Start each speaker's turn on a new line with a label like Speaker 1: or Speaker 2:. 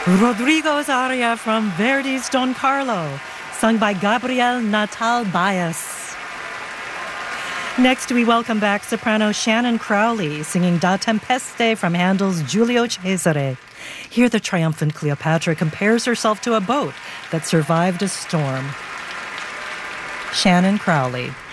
Speaker 1: Rodrigo's aria from Verdi's Don Carlo, sung by Gabriel Natal Baez. Next, we welcome back soprano Shannon Crowley, singing Da Tempeste from Handel's Giulio Cesare. Here, the triumphant Cleopatra compares herself to a boat that survived a storm. Shannon Crowley.